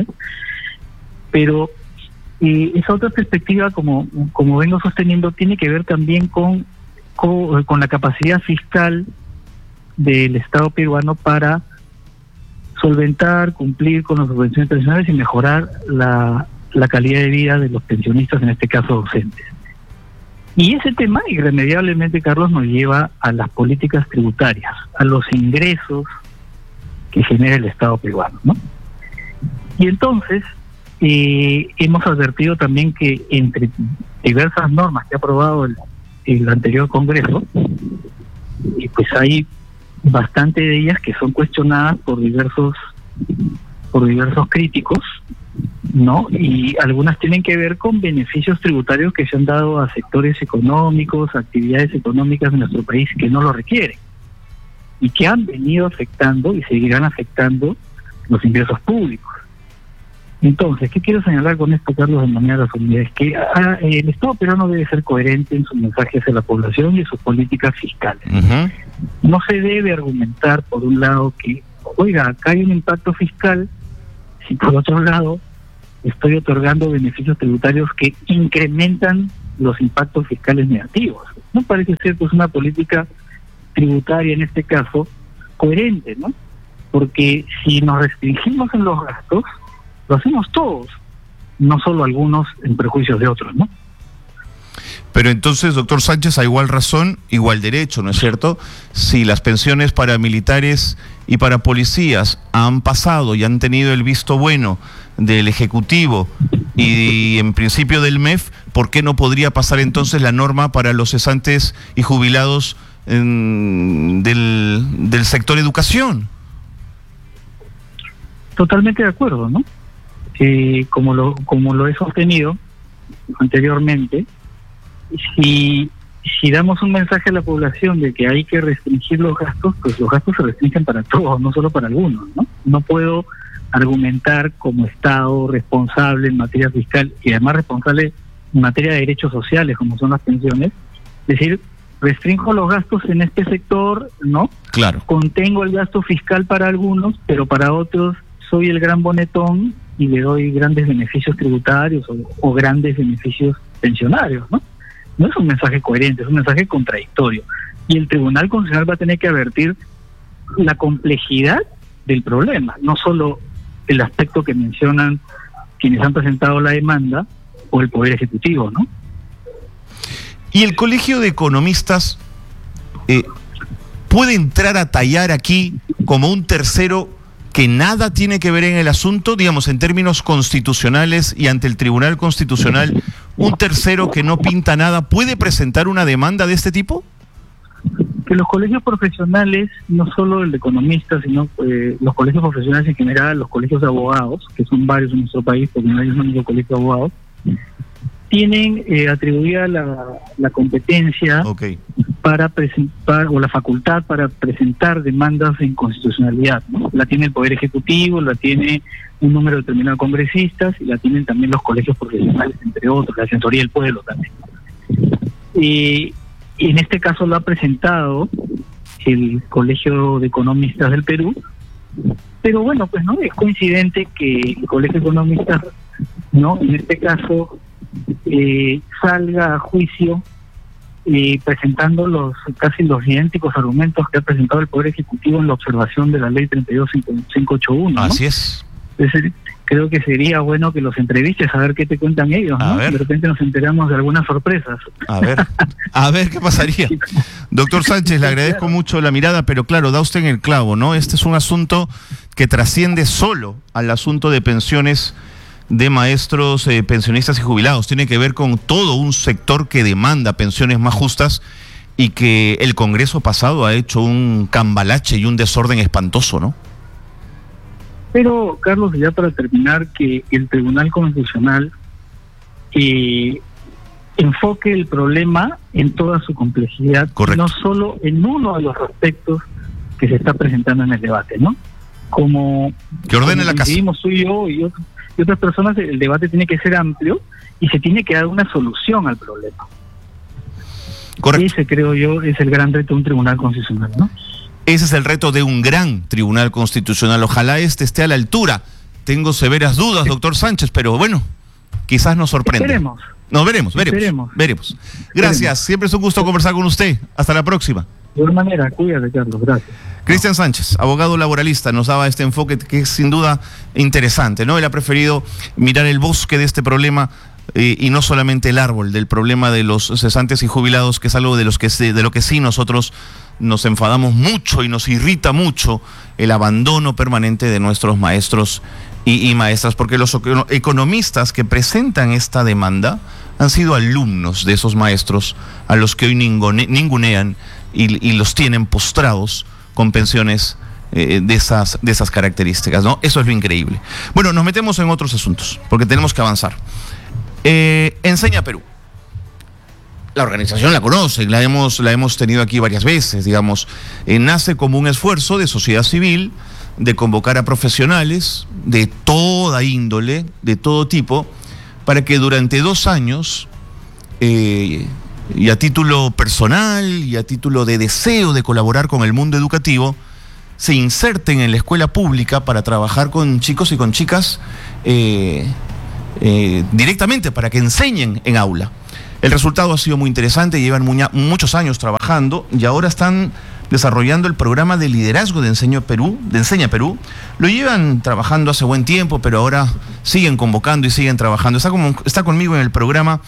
Pero esa otra perspectiva, como vengo sosteniendo, tiene que ver también con la capacidad fiscal del Estado peruano para solventar, cumplir con las subvenciones internacionales y mejorar la calidad de vida de los pensionistas, en este caso docentes. Y ese tema, irremediablemente, Carlos, nos lleva a las políticas tributarias, a los ingresos que genera el Estado peruano, ¿no? Y entonces, hemos advertido también que entre diversas normas que ha aprobado el anterior Congreso, pues hay bastante de ellas que son cuestionadas por diversos críticos, ¿no? Y algunas tienen que ver con beneficios tributarios que se han dado a sectores económicos, actividades económicas de nuestro país que no lo requieren. y que han venido afectando y seguirán afectando los ingresos públicos. Entonces, ¿qué quiero señalar con esto, Carlos, de manera resumida? Es que el Estado peruano debe ser coherente en sus mensajes a la población y en sus políticas fiscales. No se debe argumentar, por un lado, que, oiga, acá hay un impacto fiscal, si por otro lado estoy otorgando beneficios tributarios que incrementan los impactos fiscales negativos. No parece ser pues una política tributaria, en este caso, coherente, ¿no? Porque si nos restringimos en los gastos, lo hacemos todos, no solo algunos en perjuicios de otros, ¿no? Pero entonces, doctor Sánchez, a igual razón, igual derecho, ¿no es cierto? Si las pensiones para militares y para policías han pasado y han tenido el visto bueno del Ejecutivo y en principio del MEF, ¿por qué no podría pasar entonces la norma para los cesantes y jubilados del sector educación? Totalmente de acuerdo, ¿no? Como lo he sostenido anteriormente, si damos un mensaje a la población de que hay que restringir los gastos, pues los gastos se restringen para todos, no solo para algunos, ¿no? No puedo argumentar como Estado responsable en materia fiscal y además responsable en materia de derechos sociales, como son las pensiones, decir, restringo los gastos en este sector, ¿no? Claro. Contengo el gasto fiscal para algunos, pero para otros soy el gran bonetón y le doy grandes beneficios tributarios o grandes beneficios pensionarios, ¿no? No es un mensaje coherente, es un mensaje contradictorio. Y el Tribunal Constitucional va a tener que advertir la complejidad del problema, no solo el aspecto que mencionan quienes han presentado la demanda o el Poder Ejecutivo, ¿no? ¿Y el Colegio de Economistas puede entrar a tallar aquí como un tercero que nada tiene que ver en el asunto, digamos, en términos constitucionales y ante el Tribunal Constitucional, un tercero que no pinta nada, puede presentar una demanda de este tipo? Que los colegios profesionales, no solo el de economistas, sino los colegios profesionales en general, los colegios de abogados, que son varios en nuestro país, porque no hay un único colegio de abogados, tienen atribuida la competencia para presentar, o la facultad para presentar demandas de inconstitucionalidad, ¿no? La tiene el Poder Ejecutivo, la tiene un número determinado de congresistas y la tienen también los colegios profesionales, entre otros, la Defensoría del Pueblo también. Y en este caso lo ha presentado el Colegio de Economistas del Perú, pero bueno, pues no es coincidente que el Colegio de Economistas, no, en este caso salga a juicio presentando casi los idénticos argumentos que ha presentado el Poder Ejecutivo en la observación de la Ley 32.581, ¿no? Así es. Entonces, creo que sería bueno que los entrevistes a ver qué te cuentan ellos, ¿no? De repente nos enteramos de algunas sorpresas. A ver qué pasaría. Doctor Sánchez, le agradezco mucho la mirada, pero claro, da usted en el clavo, ¿no? Este es un asunto que trasciende solo al asunto de pensiones de maestros, pensionistas y jubilados. Tiene que ver con todo un sector que demanda pensiones más justas y que el Congreso pasado ha hecho un cambalache y un desorden espantoso, ¿no? Pero, Carlos, ya para terminar, que el Tribunal Constitucional enfoque el problema en toda su complejidad, no solo en uno de los aspectos que se está presentando en el debate, ¿no? Como que ordene la casa. Tú y yo y otras personas, el debate tiene que ser amplio y se tiene que dar una solución al problema. Correcto. Ese, creo yo, es el gran reto de un Tribunal Constitucional, ¿no? Ese es el reto de un gran Tribunal Constitucional. Ojalá este esté a la altura. Tengo severas dudas, doctor Sánchez, pero bueno, quizás nos sorprenda. Veremos. No, veremos. Gracias, siempre es un gusto conversar con usted. Hasta la próxima. De alguna manera, cuídate, Carlos, gracias. Cristian Sánchez, abogado laboralista, nos daba este enfoque que es sin duda interesante, ¿no? Él ha preferido mirar el bosque de este problema y no solamente el árbol del problema de los cesantes y jubilados, que es algo de lo que sí nosotros nos enfadamos mucho y nos irrita mucho, el abandono permanente de nuestros maestros y maestras, porque los economistas que presentan esta demanda han sido alumnos de esos maestros a los que hoy ningunean y los tienen postrados con pensiones de esas características, ¿no? Eso es lo increíble. Bueno, nos metemos en otros asuntos, porque tenemos que avanzar. Enseña Perú. la organización la conocen, la hemos tenido aquí varias veces, digamos. Nace como un esfuerzo de sociedad civil de convocar a profesionales de toda índole, de todo tipo, para que durante 2 años, y a título personal y a título de deseo de colaborar con el mundo educativo, se inserten en la escuela pública para trabajar con chicos y con chicas directamente, para que enseñen en aula. El resultado ha sido muy interesante, llevan muchos años trabajando y ahora están desarrollando el programa de liderazgo de Enseña Perú. Lo llevan trabajando hace buen tiempo, pero ahora siguen convocando y siguen trabajando. Está conmigo en el programa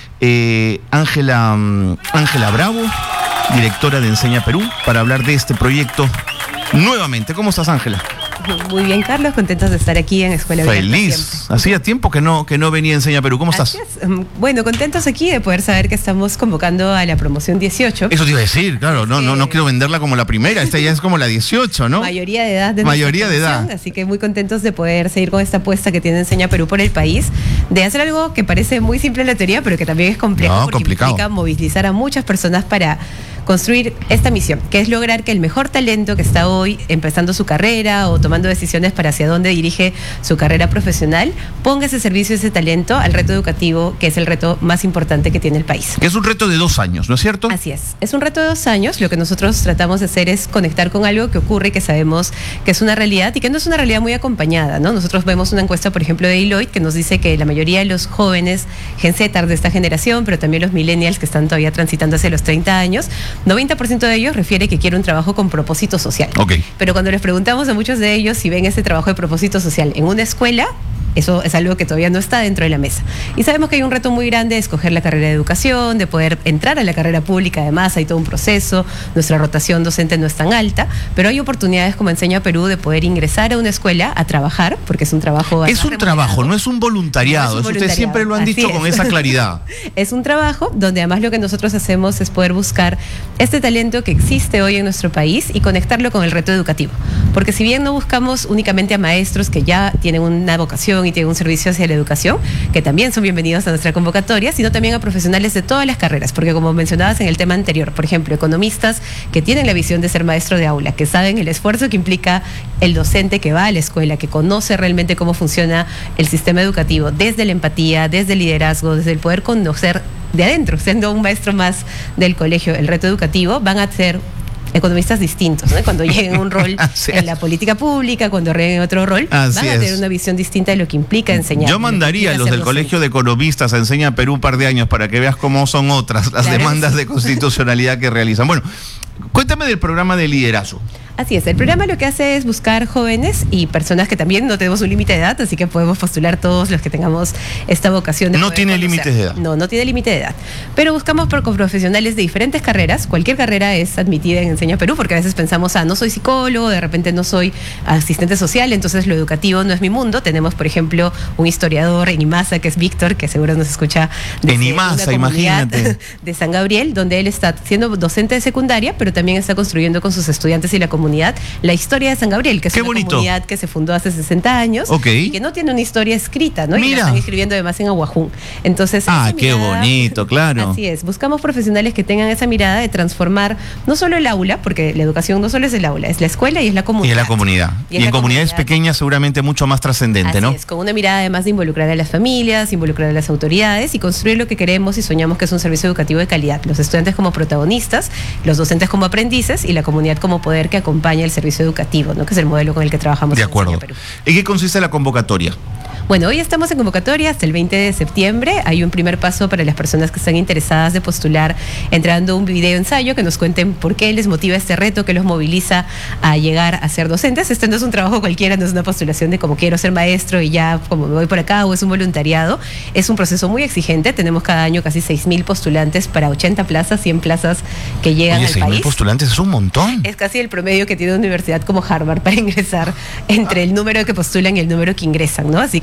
Ángela Bravo, directora de Enseña Perú, para hablar de este proyecto nuevamente. ¿Cómo estás, Ángela? Muy bien, Carlos, contentos de estar aquí en Escuela Abierta. Feliz. Hacía tiempo que no venía Enseña Perú. ¿Cómo estás? Bueno, contentos aquí de poder saber que estamos convocando a la promoción 18. Eso te iba a decir, claro, no quiero venderla como la primera, esta ya es como la 18, ¿no? Mayoría de edad. Mayoría de edad. Así que muy contentos de poder seguir con esta apuesta que tiene Enseña Perú por el país, de hacer algo que parece muy simple en la teoría, pero que también es complejo, porque implica movilizar a muchas personas para construir esta misión, que es lograr que el mejor talento que está hoy empezando su carrera o tomando decisiones para hacia dónde dirige su carrera profesional, ponga ese servicio, ese talento al reto educativo, que es el reto más importante que tiene el país. Que es un reto de 2 años, ¿no es cierto? Así es un reto de 2 años. Lo que nosotros tratamos de hacer es conectar con algo que ocurre y que sabemos que es una realidad y que no es una realidad muy acompañada, ¿no? Nosotros vemos una encuesta, por ejemplo, de Deloitte, que nos dice que la mayoría de los jóvenes Gen Z de esta generación, pero también los millennials que están todavía transitando hacia los 30 años, 90% de ellos refiere que quiere un trabajo con propósito social. Okay. Pero cuando les preguntamos a muchos de ellos si ven ese trabajo de propósito social en una escuela, eso es algo que todavía no está dentro de la mesa. Y sabemos que hay un reto muy grande de escoger la carrera de educación, de poder entrar a la carrera pública. Además, hay todo un proceso. Nuestra rotación docente no es tan alta, pero hay oportunidades como Enseña Perú de poder ingresar a una escuela a trabajar, porque es un trabajo. Es un trabajo, no es un voluntariado. Eso ustedes siempre lo han dicho con esa claridad. Es un trabajo donde además lo que nosotros hacemos es poder buscar este talento que existe hoy en nuestro país y conectarlo con el reto educativo. Porque si bien no buscamos únicamente a maestros que ya tienen una vocación y tienen un servicio hacia la educación, que también son bienvenidos a nuestra convocatoria, sino también a profesionales de todas las carreras, porque como mencionabas en el tema anterior, por ejemplo, economistas que tienen la visión de ser maestro de aula, que saben el esfuerzo que implica el docente que va a la escuela, que conoce realmente cómo funciona el sistema educativo, desde la empatía, desde el liderazgo, desde el poder conocer de adentro, siendo un maestro más del colegio, el reto educativo, van a ser economistas distintos, ¿no? Cuando lleguen a un rol en la política pública, cuando lleguen a otro rol, van a tener una visión distinta de lo que implica enseñar. Yo mandaría a los del Colegio de Economistas a Enseña Perú un par de años para que veas cómo son otras las demandas de constitucionalidad que realizan. Bueno, cuéntame del programa de liderazgo. Así es, el programa lo que hace es buscar jóvenes y personas que también no tenemos un límite de edad, así que podemos postular todos los que tengamos esta vocación de No tiene límites de edad. No tiene límite de edad. Pero buscamos con profesionales de diferentes carreras. Cualquier carrera es admitida en Enseña Perú, porque a veces pensamos, no soy psicólogo, de repente no soy asistente social, entonces lo educativo no es mi mundo. Tenemos, por ejemplo, un historiador en IMASA, que es Víctor, que seguro nos escucha en IMASA, imagínate, de San Gabriel, donde él está siendo docente de secundaria, pero también está construyendo con sus estudiantes y la comunidad la historia de San Gabriel, que es una comunidad que se fundó hace 60 años y que no tiene una historia escrita, ¿no? Y la están escribiendo además en Aguajún. Entonces, qué bonito, claro. Así es, buscamos profesionales que tengan esa mirada de transformar no solo el aula, porque la educación no solo es el aula, es la escuela y es la comunidad. Y es la comunidad. Y en comunidades pequeñas seguramente mucho más trascendente, ¿no? Así es, con una mirada además de involucrar a las familias, involucrar a las autoridades y construir lo que queremos y soñamos, que es un servicio educativo de calidad. Los estudiantes como protagonistas, los docentes como aprendices y la comunidad como poder que acompaña el servicio educativo, ¿no? Que es el modelo con el que trabajamos. De acuerdo. ¿En qué consiste la convocatoria? Bueno, hoy estamos en convocatoria hasta el 20 de septiembre. Hay un primer paso para las personas que están interesadas de postular, entrando un video ensayo que nos cuenten por qué les motiva este reto, qué los moviliza a llegar a ser docentes. Este no es un trabajo cualquiera, no es una postulación de como quiero ser maestro y ya como me voy por acá, o es un voluntariado. Es un proceso muy exigente. Tenemos cada año casi 6.000 postulantes para 80 plazas, 100 plazas que llegan al país. 6.000 postulantes es un montón. Es casi el promedio que tiene una universidad como Harvard para ingresar entre el número que postulan y el número que ingresan, ¿no? Así que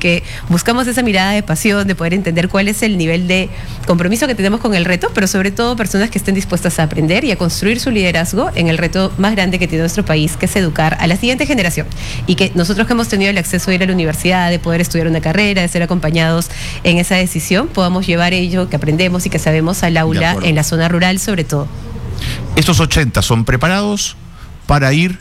porque buscamos esa mirada de pasión, de poder entender cuál es el nivel de compromiso que tenemos con el reto, pero sobre todo personas que estén dispuestas a aprender y a construir su liderazgo en el reto más grande que tiene nuestro país, que es educar a la siguiente generación. Y que nosotros que hemos tenido el acceso a ir a la universidad, de poder estudiar una carrera, de ser acompañados en esa decisión, podamos llevar ello que aprendemos y que sabemos al aula en la zona rural sobre todo. Estos 80 son preparados para ir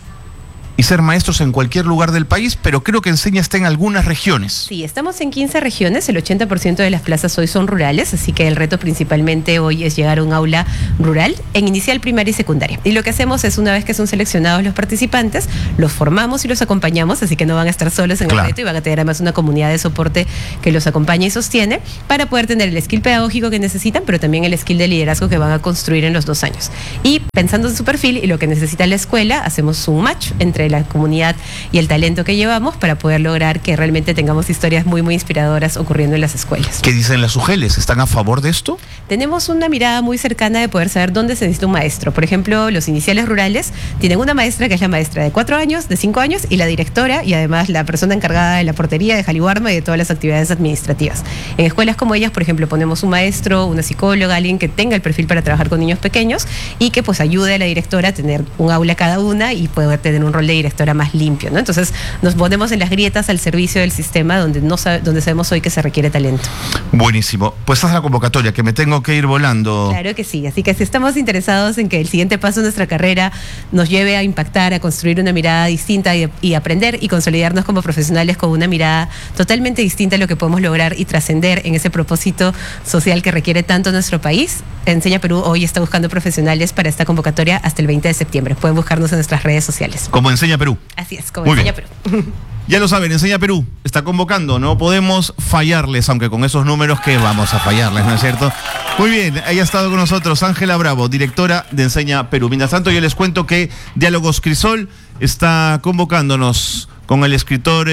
y ser maestros en cualquier lugar del país, pero creo que Enseña está en algunas regiones. Sí, estamos en 15 regiones, el 80% de las plazas hoy son rurales, así que el reto principalmente hoy es llegar a un aula rural en inicial, primaria y secundaria. Y lo que hacemos es, una vez que son seleccionados los participantes, los formamos y los acompañamos, así que no van a estar solos en el reto y van a tener además una comunidad de soporte que los acompaña y sostiene para poder tener el skill pedagógico que necesitan, pero también el skill de liderazgo que van a construir en los 2 años. Y pensando en su perfil y lo que necesita la escuela, hacemos un match entre la comunidad y el talento que llevamos para poder lograr que realmente tengamos historias muy, muy inspiradoras ocurriendo en las escuelas. ¿Qué dicen las UGELes? ¿Están a favor de esto? Tenemos una mirada muy cercana de poder saber dónde se necesita un maestro. Por ejemplo, los iniciales rurales tienen una maestra que es la maestra de 4 años, de 5 años y la directora y además la persona encargada de la portería, de Jaliwarma y de todas las actividades administrativas. En escuelas como ellas, por ejemplo, ponemos un maestro, una psicóloga, alguien que tenga el perfil para trabajar con niños pequeños y que pues ayude a la directora a tener un aula cada una y poder tener un rol de directora más limpio, ¿no? Entonces nos ponemos en las grietas al servicio del sistema donde sabemos hoy que se requiere talento. Buenísimo. Pues haz la convocatoria, que me tengo que ir volando. Claro que sí, así que si estamos interesados en que el siguiente paso de nuestra carrera nos lleve a impactar, a construir una mirada distinta y aprender y consolidarnos como profesionales con una mirada totalmente distinta a lo que podemos lograr y trascender en ese propósito social que requiere tanto nuestro país, Enseña Perú hoy está buscando profesionales para esta convocatoria hasta el 20 de septiembre. Pueden buscarnos en nuestras redes sociales. Como Enseña Perú. Así es, como Enseña Perú. Ya lo saben, Enseña Perú está convocando, no podemos fallarles, aunque con esos números que vamos a fallarles, ¿no es cierto? Muy bien, ahí ha estado con nosotros Ángela Bravo, directora de Enseña Perú. Mientras tanto, yo les cuento que Diálogos Crisol está convocándonos con el escritor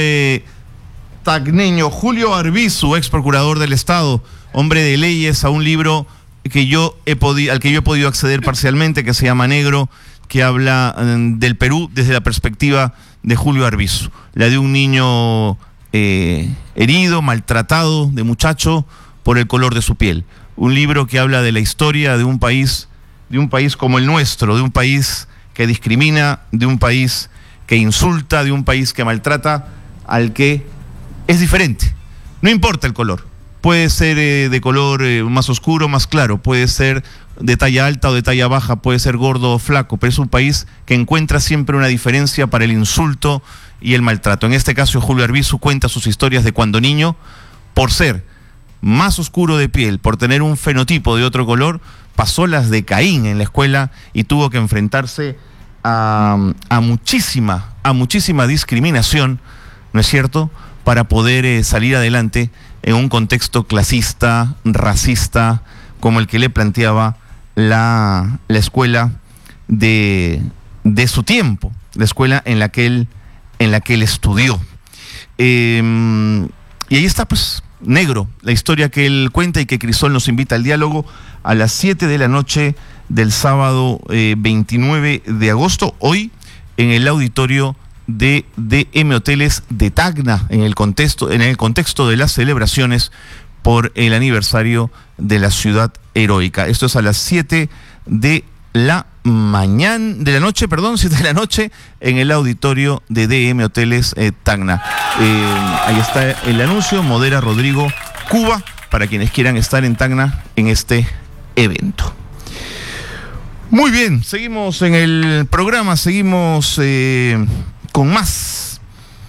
tacneño Julio Arbizu, ex procurador del Estado, hombre de leyes, a un libro al que yo he podido acceder parcialmente, que se llama Negro, que habla del Perú desde la perspectiva de Julio Arbizu, la de un niño herido, maltratado, de muchacho, por el color de su piel. Un libro que habla de la historia de un país como el nuestro, de un país que discrimina, de un país que insulta, de un país que maltrata al que es diferente. No importa el color. Puede ser de color más oscuro, más claro, puede ser de talla alta o de talla baja, puede ser gordo o flaco, pero es un país que encuentra siempre una diferencia para el insulto y el maltrato. En este caso, Julio Arbizu cuenta sus historias de cuando niño, por ser más oscuro de piel, por tener un fenotipo de otro color, pasó las de Caín en la escuela y tuvo que enfrentarse a muchísima discriminación, ¿no es cierto?, para poder salir adelante en un contexto clasista, racista, como el que le planteaba la escuela de su tiempo, la escuela en la que él estudió. Y ahí está, pues, Negro, la historia que él cuenta y que Crisol nos invita al diálogo a las 7 de la noche del sábado 29 de agosto, hoy en el auditorio de DM Hoteles de Tacna, en el contexto de las celebraciones por el aniversario de la ciudad heroica. Esto es a las 7 de la noche, en el auditorio de DM Hoteles Tacna. Ahí está el anuncio, modera Rodrigo Cuba, para quienes quieran estar en Tacna en este evento. Muy bien, seguimos en el programa, seguimos con más.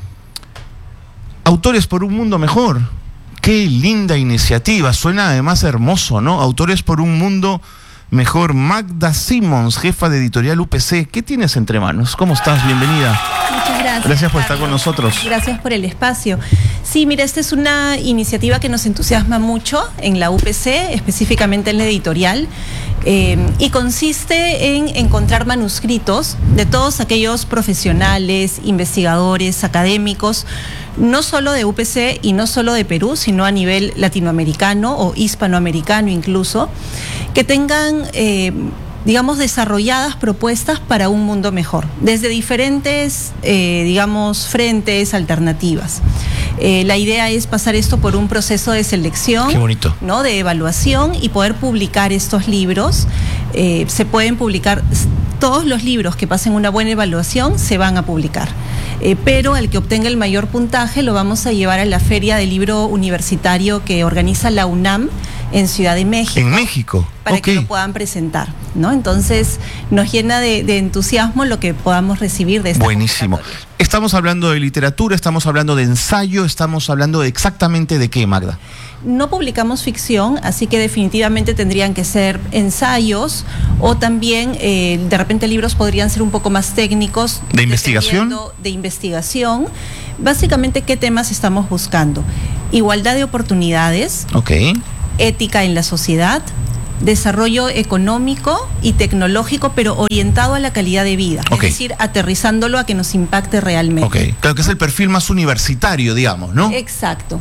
Autores por un mundo mejor. Qué linda iniciativa, suena además hermoso, ¿no? Autores por un mundo mejor. Magda Simons, jefa de editorial UPC. ¿Qué tienes entre manos? ¿Cómo estás? Bienvenida. Muchas gracias. Gracias por estar con nosotros. Gracias por el espacio. Sí, mira, esta es una iniciativa que nos entusiasma mucho en la UPC, específicamente en la editorial, y consiste en encontrar manuscritos de todos aquellos profesionales, investigadores, académicos, no solo de UPC y no solo de Perú, sino a nivel latinoamericano o hispanoamericano incluso, que tengan digamos, desarrolladas propuestas para un mundo mejor, desde diferentes, frentes, alternativas. La idea es pasar esto por un proceso de selección, qué bonito, ¿no? De evaluación y poder publicar estos libros. Se pueden publicar, todos los libros que pasen una buena evaluación se van a publicar. Pero al que obtenga el mayor puntaje lo vamos a llevar a la Feria del Libro Universitario que organiza la UNAM en Ciudad de México. En México. Para que lo puedan presentar, ¿no? Entonces nos llena de entusiasmo lo que podamos recibir de esta Buenísimo. Estamos hablando de literatura, estamos hablando de ensayo, estamos hablando de exactamente de qué, Magda. No publicamos ficción, así que definitivamente tendrían que ser ensayos o también de repente libros podrían ser un poco más técnicos. ¿De investigación? De investigación. Básicamente, ¿qué temas estamos buscando? Igualdad de oportunidades. Ok. Ética en la sociedad. Desarrollo económico y tecnológico, pero orientado a la calidad de vida. Okay. Es decir, aterrizándolo a que nos impacte realmente. Ok, claro que es el perfil más universitario, digamos, ¿no? Exacto.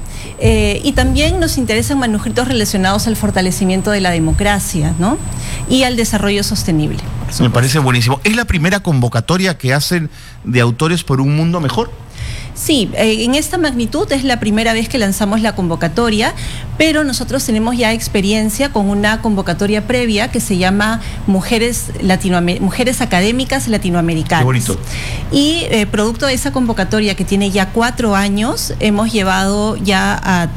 Y también nos interesan manuscritos relacionados al fortalecimiento de la democracia, ¿no? Y al desarrollo sostenible. Me parece buenísimo. ¿Es la primera convocatoria que hacen de autores por un mundo mejor? Sí, en esta magnitud es la primera vez que lanzamos la convocatoria, pero nosotros tenemos ya experiencia con una convocatoria previa que se llama Mujeres Académicas Latinoamericanas. Qué bonito. Y producto de esa convocatoria que tiene ya 4 años, hemos llevado ya a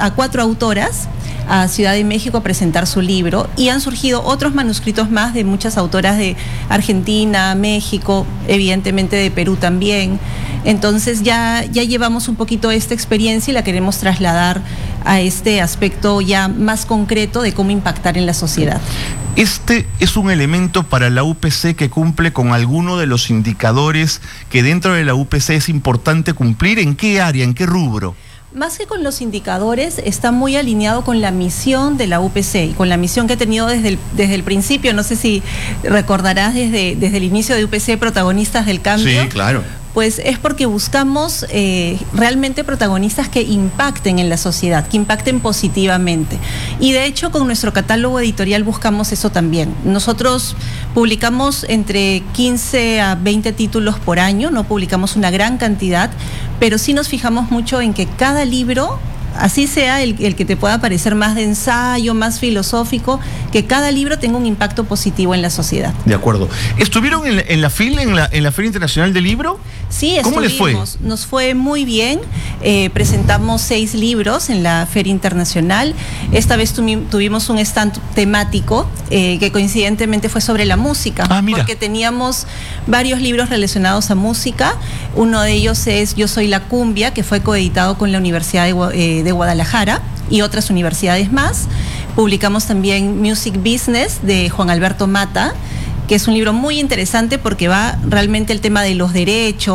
4 autoras a Ciudad de México a presentar su libro y han surgido otros manuscritos más de muchas autoras de Argentina, México, evidentemente de Perú también. Entonces ya llevamos un poquito esta experiencia y la queremos trasladar a este aspecto ya más concreto de cómo impactar en la sociedad. Este es un elemento para la UPC que cumple con alguno de los indicadores que dentro de la UPC es importante cumplir. ¿En qué área, en qué rubro? Más que con los indicadores, está muy alineado con la misión de la UPC y con la misión que ha tenido desde el principio. No sé si recordarás desde el inicio de UPC, Protagonistas del Cambio. Sí, claro. Pues es porque buscamos realmente protagonistas que impacten en la sociedad, que impacten positivamente. Y de hecho con nuestro catálogo editorial buscamos eso también. Nosotros publicamos entre 15 a 20 títulos por año, no publicamos una gran cantidad, pero sí nos fijamos mucho en que cada libro, así sea el que te pueda parecer más de ensayo, más filosófico, que cada libro tenga un impacto positivo en la sociedad. De acuerdo. ¿Estuvieron en la FIL, en la Feria Internacional del Libro? Sí, ¿Cómo les fue? Nos fue muy bien. Presentamos 6 libros en la Feria Internacional. Esta vez tuvimos un stand temático que coincidentemente fue sobre la música. Porque teníamos varios libros relacionados a música. Uno de ellos es Yo Soy la Cumbia, que fue coeditado con la Universidad de Guadalajara y otras universidades más. Publicamos también Music Business de Juan Alberto Mata, que es un libro muy interesante porque va realmente el tema de los derechos,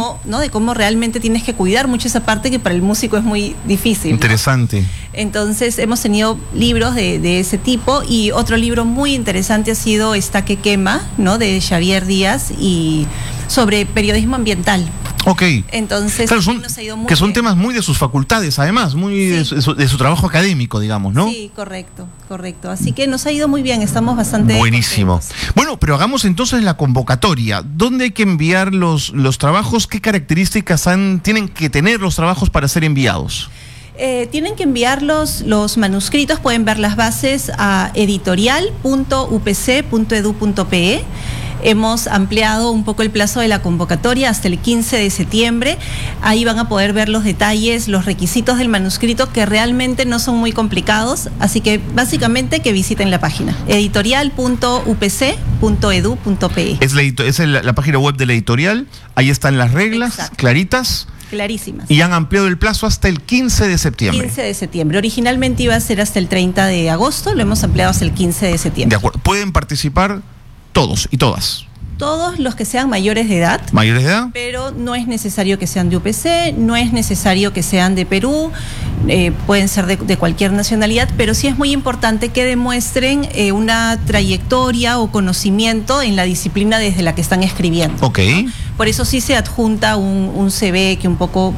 de cómo realmente tienes que cuidar mucho esa parte que para el músico es muy difícil. Interesante. ¿No? Entonces hemos tenido libros de ese tipo y otro libro muy interesante ha sido Está que quema, ¿no? De Xavier Díaz y sobre periodismo ambiental. Ok. Entonces, claro, nos ha ido muy que son bien. Temas muy de sus facultades, además, muy sí. de su trabajo académico, digamos, ¿no? Sí, correcto. Así que nos ha ido muy bien, estamos bastante buenísimo. contentos. Bueno, pero hagamos entonces la convocatoria. ¿Dónde hay que enviar los trabajos? ¿Qué características tienen que tener los trabajos para ser enviados? Tienen que enviar los manuscritos, pueden ver las bases a editorial.upc.edu.pe. Hemos ampliado un poco el plazo de la convocatoria hasta el 15 de septiembre. Ahí van a poder ver los detalles, los requisitos del manuscrito, que realmente no son muy complicados. Así que básicamente que visiten la página editorial.upc.edu.pe. Es la página web de la editorial. Ahí están las reglas. Exacto. Claritas. Clarísimas. Y han ampliado el plazo hasta el 15 de septiembre. 15 de septiembre. Originalmente iba a ser hasta el 30 de agosto, lo hemos ampliado hasta el 15 de septiembre. De acuerdo. Pueden participar todos y todas. Todos los que sean mayores de edad. ¿Mayores de edad? Pero no es necesario que sean de UPC, no es necesario que sean de Perú, pueden ser de cualquier nacionalidad, pero sí es muy importante que demuestren una trayectoria o conocimiento en la disciplina desde la que están escribiendo. Ok. ¿No? Por eso sí se adjunta un CV que un poco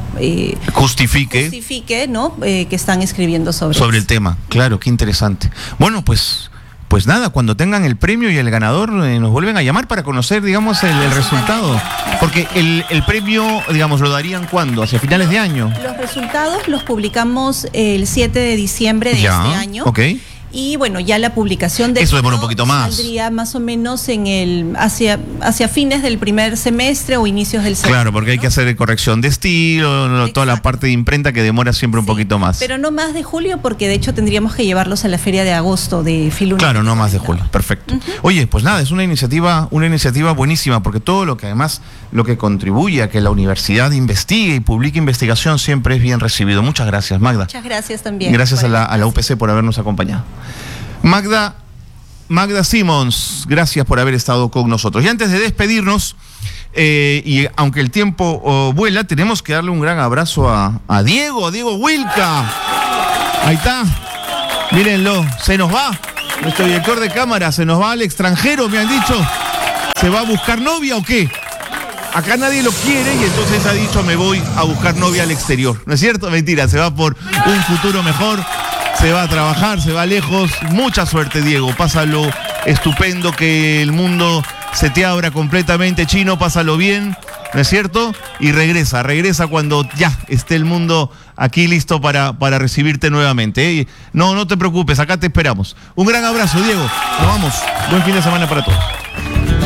justifique, ¿no? Que están escribiendo sobre el tema. Claro, qué interesante. Bueno, pues pues nada, cuando tengan el premio y el ganador, nos vuelven a llamar para conocer, digamos, el resultado. Porque el premio, digamos, ¿lo darían cuándo? ¿Hacia finales de año? Los resultados los publicamos el 7 de diciembre de este año. Ok. Y bueno, ya la publicación de eso demora un poquito más. Saldría más o menos en hacia fines del primer semestre o inicios del segundo. Claro, porque hay que hacer corrección de estilo, toda la parte de imprenta que demora siempre un poquito más. Pero no más de julio, porque de hecho tendríamos que llevarlos a la feria de agosto de Filuna. Claro, no más de julio. Perfecto. Oye, pues nada, es una iniciativa buenísima, porque todo lo que además, lo que contribuye a que la universidad investigue y publique investigación siempre es bien recibido. Muchas gracias, Magda. Muchas gracias también. Gracias a la UPC por habernos acompañado. Magda Simons, gracias por haber estado con nosotros. Y antes de despedirnos, y aunque el tiempo vuela, tenemos que darle un gran abrazo a Diego Wilca. Ahí está, mírenlo, se nos va, nuestro director de cámara, se nos va al extranjero, me han dicho. ¿Se va a buscar novia o qué? Acá nadie lo quiere y entonces ha dicho, me voy a buscar novia al exterior. ¿No es cierto? Mentira, se va por un futuro mejor. Se va a trabajar, se va lejos. Mucha suerte, Diego. Pásalo estupendo, que el mundo se te abra completamente, Chino. Pásalo bien, ¿no es cierto? Y regresa cuando ya esté el mundo aquí listo para recibirte nuevamente, ¿eh? No te preocupes, acá te esperamos. Un gran abrazo, Diego. Nos vamos. Buen fin de semana para todos.